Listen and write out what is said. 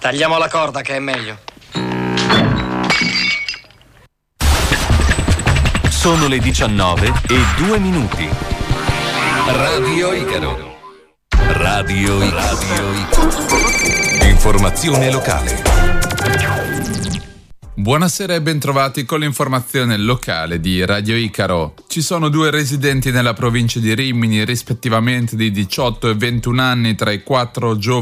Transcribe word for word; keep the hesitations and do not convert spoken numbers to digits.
Tagliamo la corda che è meglio. Sono le diciannove e due minuti. Radio Icaro. Radio Icaro. Radio Icaro. Informazione locale. Buonasera e bentrovati con l'informazione locale di Radio Icaro. Ci sono due residenti nella provincia di Rimini, rispettivamente di diciotto e ventuno anni, tra i quattro giovani